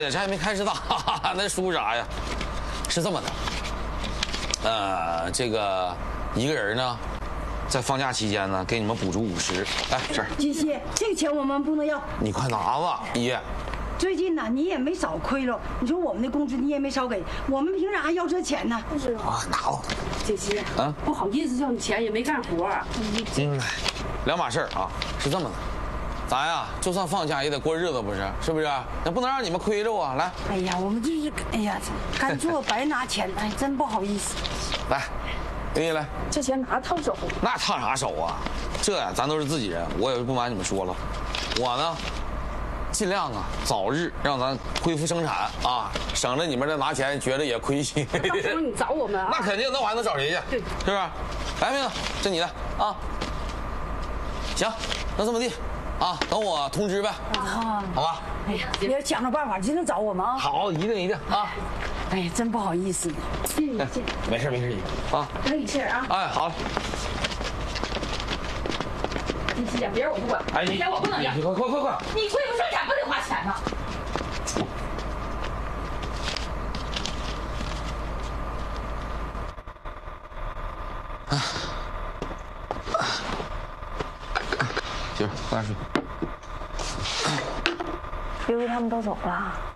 这还没开始打，那输啥呀？是这么的，这个一个人呢，在放假期间呢，给你们补助50。来，这儿。 金熙，这个钱我们不能要。 你快拿吧，姨。 最近呢，你也没少亏着，你说我们的工资你也没少给，我们凭啥要这钱呢？ 不是啊，拿吧。 金熙啊，不好意思要你钱，也没干活。 两码事儿啊，是这么的。 咱呀，就算放假也得过日子，是不是？那不能让你们亏着啊！来， 哎呀，我们这是，哎呀，干做白拿钱，哎，真不好意思。 来，给你来。 这钱哪烫手？ 那烫啥手啊？这呀，咱都是自己人，我也不瞒你们说了，我呢，尽量啊，早日让咱恢复生产啊，省着你们这拿钱觉得也亏心。 到时候你找我们啊？ 那肯定，那我还能找谁去？对，是不是？来，妹子，这你的啊。行，那这么地。 啊，等我通知呗，好吧？ 哎呀，你要想着办法，尽量找我们啊！ 好，一定啊！ 哎呀，真不好意思。 没事，啊， 等你信啊！ 哎，好。 金熙，别人我不管， 哎， 钱我不能要。 快！ 你恢复生产不得花钱呢？ 媳妇，快点睡。 悠悠他们都走了。